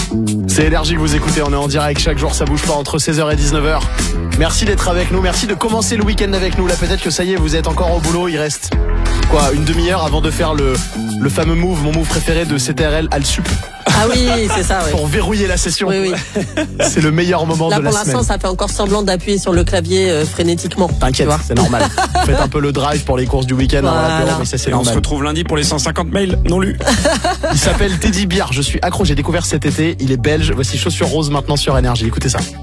C'est Énergie que vous écoutez, on est en direct chaque jour, ça bouge pas entre 16h et 19h. Merci d'être avec nous, merci de commencer le week-end avec nous. Là peut-être que ça y est, vous êtes encore au boulot, il reste une demi-heure avant de faire le fameux move, mon move préféré de CTRL Alsup. Ah oui, c'est ça, ouais. Pour verrouiller la session. Oui. C'est le meilleur moment là, de la semaine. Là pour l'instant, ça fait encore semblant d'appuyer sur le clavier frénétiquement. T'inquiète, c'est normal. Faites un peu le drive pour les courses du week-end. Voilà. Mais ça, c'est Et on normal. se retrouve lundi pour les 150 mails non lus. Il s'appelle Teddy Bear, je suis accro, j'ai découvert cet été, il est belge. Voici Chaussures Roses maintenant sur Énergie, écoutez ça.